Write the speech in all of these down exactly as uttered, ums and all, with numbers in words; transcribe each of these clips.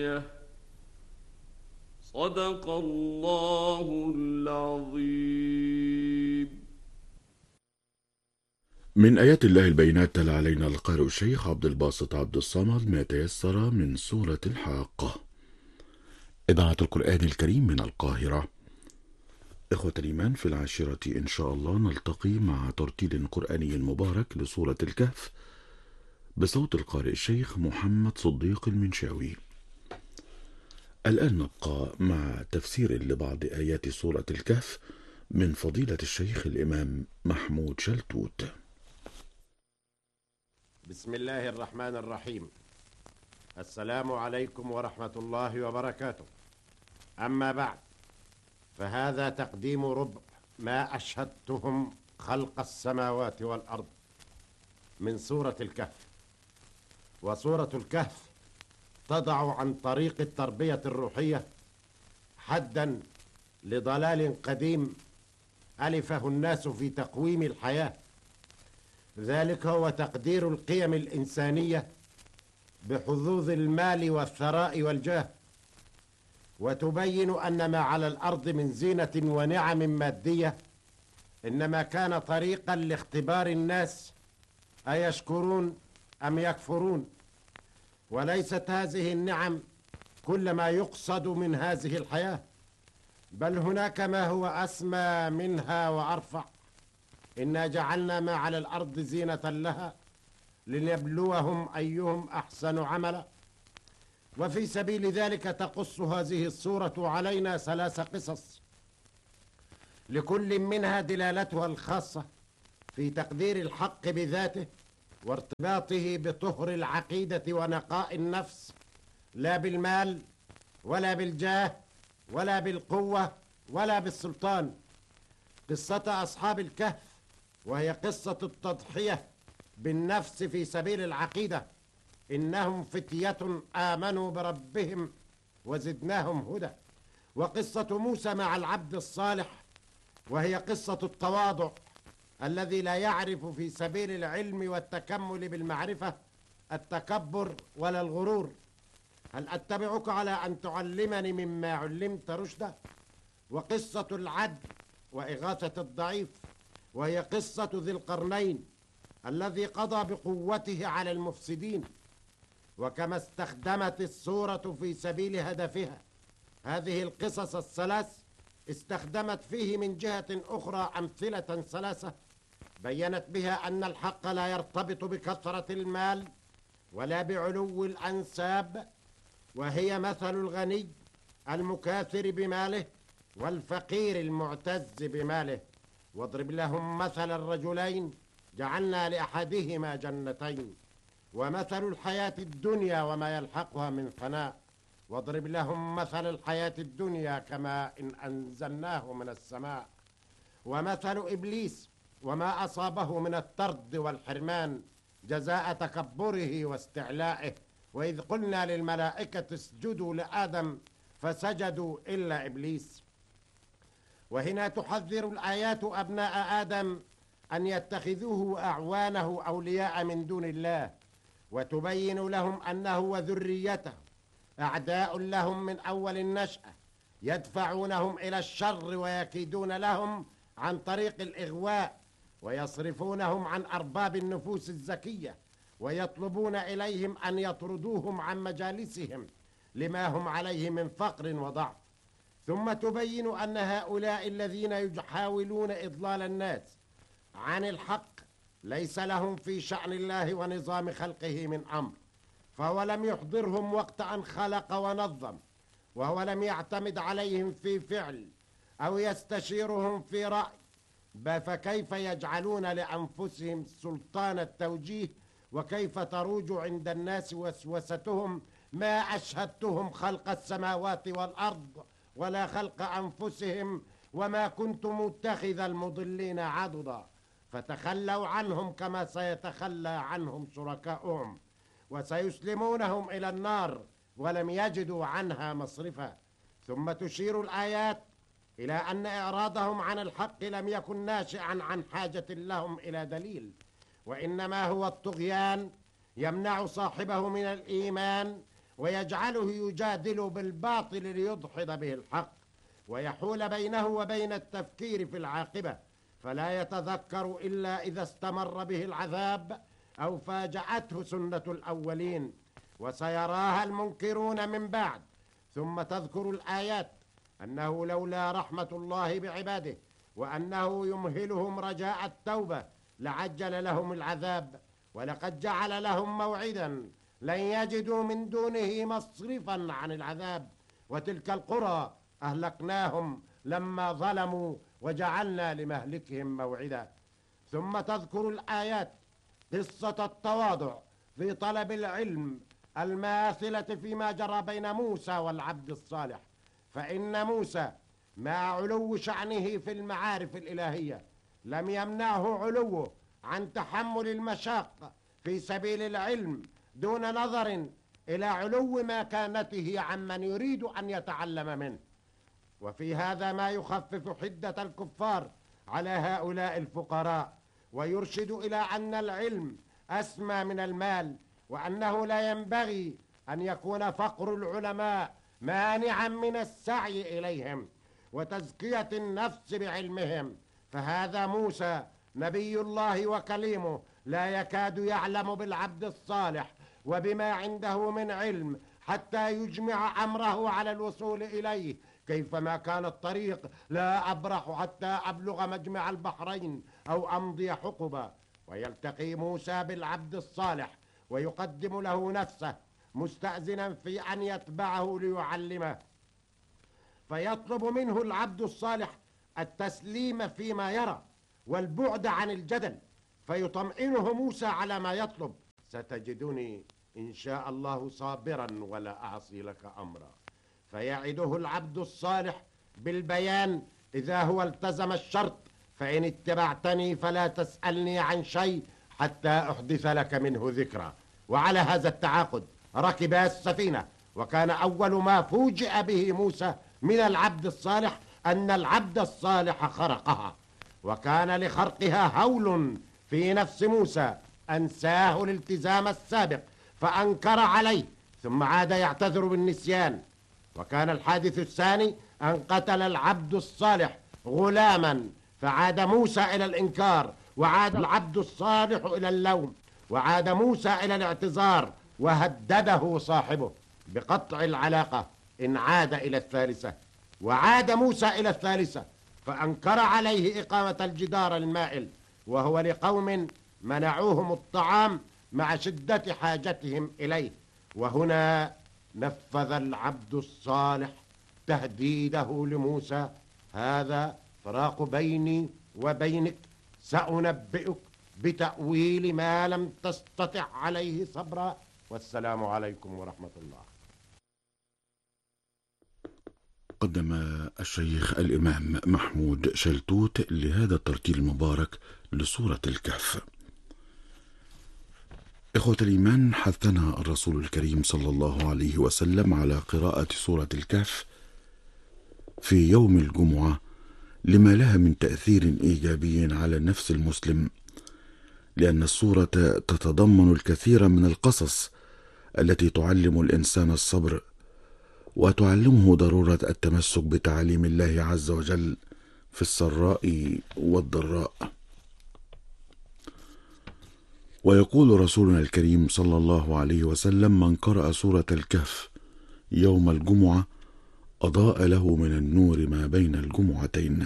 الآية. صدق الله العظيم. من آيات الله البينات تلا علينا القارئ الشيخ عبد الباسط عبد الصمد ما تيسر من سورة الحاقة. إذاعة القرآن الكريم من القاهرة. إخوة الإيمان، في العاشرة إن شاء الله نلتقي مع ترتيل قرآني مبارك لسورة الكهف بصوت القارئ الشيخ محمد صديق المنشاوي. الآن نبقى مع تفسير لبعض آيات سورة الكهف من فضيلة الشيخ الإمام محمود شلتوت. بسم الله الرحمن الرحيم. السلام عليكم ورحمة الله وبركاته. أما بعد، فهذا تقديم ربع ما أشهدتهم خلق السماوات والأرض من سورة الكهف. وسورة الكهف تضع عن طريق التربية الروحية حدا لضلال قديم ألفه الناس في تقويم الحياة، ذلك هو تقدير القيم الإنسانية بحظوظ المال والثراء والجاه، وتبين أن ما على الأرض من زينة ونعم مادية إنما كان طريقا لاختبار الناس أيشكرون أم يكفرون، وليست هذه النعم كل ما يقصد من هذه الحياة، بل هناك ما هو أسمى منها وأرفع. إنا جعلنا ما على الأرض زينة لها لنبلوهم أيهم أحسن عملا. وفي سبيل ذلك تقص هذه السورة علينا ثلاث قصص، لكل منها دلالتها الخاصة في تقدير الحق بذاته وارتباطه بطهر العقيدة ونقاء النفس، لا بالمال ولا بالجاه ولا بالقوة ولا بالسلطان. قصة أصحاب الكهف وهي قصة التضحية بالنفس في سبيل العقيدة، إنهم فتية آمنوا بربهم وزدناهم هدى. وقصة موسى مع العبد الصالح وهي قصة التواضع الذي لا يعرف في سبيل العلم والتكمل بالمعرفة التكبر ولا الغرور. هل أتبعك على أن تعلمني مما علمت رشدا. وقصة العدل وإغاثة الضعيف وهي قصة ذي القرنين الذي قضى بقوته على المفسدين. وكما استخدمت السورة في سبيل هدفها هذه القصص الثلاث، استخدمت فيه من جهة أخرى أمثلة ثلاثة بيّنت بها أن الحق لا يرتبط بكثرة المال ولا بعلو الأنساب، وهي مثل الغني المكاثر بماله والفقير المعتز بماله. واضرب لهم مثل الرجلين جعلنا لأحدهما جنتين ومثل الحياة الدنيا وما يلحقها من فناء. واضرب لهم مثل الحياة الدنيا كماء إن أنزلناه من السماء. ومثل إبليس وما أصابه من الطرد والحرمان جزاء تكبره واستعلائه، وإذ قلنا للملائكة اسجدوا لآدم فسجدوا إلا إبليس. وهنا تحذر الآيات أبناء آدم أن يتخذوه أعوانه أولياء من دون الله، وتبين لهم أنه وذريته أعداء لهم من أول النشأة، يدفعونهم إلى الشر ويكيدون لهم عن طريق الإغواء، ويصرفونهم عن أرباب النفوس الزكية، ويطلبون إليهم أن يطردوهم عن مجالسهم لما هم عليه من فقر وضعف. ثم تبين أن هؤلاء الذين يحاولون إضلال الناس عن الحق ليس لهم في شأن الله ونظام خلقه من أمر، فهو لم يحضرهم وقت أن خلق ونظم، وهو لم يعتمد عليهم في فعل أو يستشيرهم في رأي، فكيف يجعلون لأنفسهم سلطان التوجيه؟ وكيف تروج عند الناس وسوستهم ما أشهدتهم خلق السماوات والأرض ولا خلق أنفسهم وما كنت متخذ المضلين عضدا. فتخلوا عنهم كما سيتخلى عنهم شركاؤهم، وسيسلمونهم إلى النار ولم يجدوا عنها مصرفا. ثم تشير الآيات إلى أن إعراضهم عن الحق لم يكن ناشئا عن حاجة لهم إلى دليل، وإنما هو الطغيان يمنع صاحبه من الإيمان ويجعله يجادل بالباطل ليدحض به الحق، ويحول بينه وبين التفكير في العاقبة، فلا يتذكر إلا إذا استمر به العذاب أو فاجأته سنة الأولين، وسيراها المنكرون من بعد. ثم تذكر الآيات أنه لولا رحمة الله بعباده وأنه يمهلهم رجاء التوبة لعجل لهم العذاب، ولقد جعل لهم موعدا لن يجدوا من دونه مصرفا عن العذاب، وتلك القرى أهلكناهم لما ظلموا وجعلنا لمهلكهم موعدا. ثم تذكر الآيات قصة التواضع في طلب العلم الماثلة فيما جرى بين موسى والعبد الصالح، فإن موسى مع علو شأنه في المعارف الإلهية لم يمنعه علوه عن تحمل المشاق في سبيل العلم دون نظر إلى علو مكانته عمن يريد أن يتعلم منه. وفي هذا ما يخفف حدة الكفار على هؤلاء الفقراء، ويرشد إلى أن العلم أسمى من المال، وأنه لا ينبغي أن يكون فقر العلماء مانعا من السعي إليهم وتزكية النفس بعلمهم. فهذا موسى نبي الله وكليمه لا يكاد يعلم بالعبد الصالح وبما عنده من علم حتى يجمع أمره على الوصول إليه، كيفما كان الطريق لا أبرح حتى أبلغ مجمع البحرين أو أمضي حقبا. ويلتقي موسى بالعبد الصالح ويقدم له نفسه مستأذنا في أن يتبعه ليعلمه، فيطلب منه العبد الصالح التسليم فيما يرى والبعد عن الجدل، فيطمئنه موسى على ما يطلب: ستجدني إن شاء الله صابرا ولا أعصي لك أمرا. فيعده العبد الصالح بالبيان إذا هو التزم الشرط: فإن اتبعتني فلا تسألني عن شيء حتى أحدث لك منه ذكرى. وعلى هذا التعاقد ركبا السفينة، وكان أول ما فوجئ به موسى من العبد الصالح أن العبد الصالح خرقها، وكان لخرقها هول في نفس موسى أنساه الالتزام السابق فأنكر عليه، ثم عاد يعتذر بالنسيان. وكان الحادث الثاني أن قتل العبد الصالح غلاما، فعاد موسى إلى الإنكار، وعاد العبد الصالح إلى اللوم، وعاد موسى إلى الاعتذار، وهدده صاحبه بقطع العلاقة إن عاد إلى الثالثة. وعاد موسى إلى الثالثة فأنكر عليه إقامة الجدار المائل، وهو لقوم منعوهم الطعام مع شدة حاجتهم إليه. وهنا نفذ العبد الصالح تهديده لموسى: هذا فراق بيني وبينك، سأنبئك بتأويل ما لم تستطع عليه صبرا، والسلام عليكم ورحمة الله. قدم الشيخ الإمام محمود شلتوت لهذا الترتيل المبارك لسورة الكهف. إخوة الإيمان، حثنا الرسول الكريم صلى الله عليه وسلم على قراءة سورة الكهف في يوم الجمعة لما لها من تأثير إيجابي على النفس المسلم، لأن السورة تتضمن الكثير من القصص التي تعلم الإنسان الصبر وتعلمه ضرورة التمسك بتعاليم الله عز وجل في السراء والضراء. ويقول رسولنا الكريم صلى الله عليه وسلم: من قرأ سورة الكهف يوم الجمعة أضاء له من النور ما بين الجمعتين.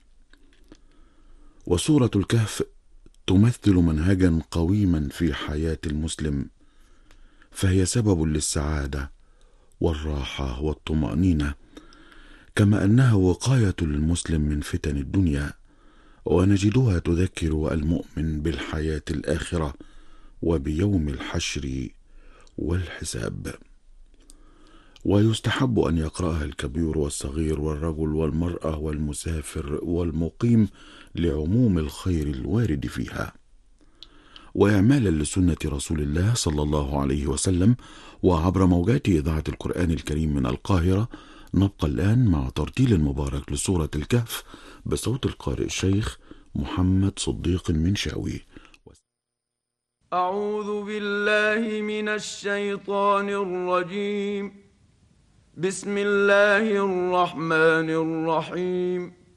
وسورة الكهف تمثل منهجا قويما في حياة المسلم، فهي سبب للسعادة والراحة والطمأنينة، كما أنها وقاية للمسلم من فتن الدنيا، ونجدها تذكر المؤمن بالحياة الآخرة وبيوم الحشر والحساب. ويستحب أن يقرأها الكبير والصغير والرجل والمرأة والمسافر والمقيم لعموم الخير الوارد فيها. وإعمالا لسنة رسول الله صلى الله عليه وسلم، وعبر موجات إذاعة القرآن الكريم من القاهرة، نبقى الآن مع ترتيل مبارك لسورة الكهف بصوت القارئ الشيخ محمد صديق المنشاوي. أعوذ بالله من الشيطان الرجيم. بسم الله الرحمن الرحيم.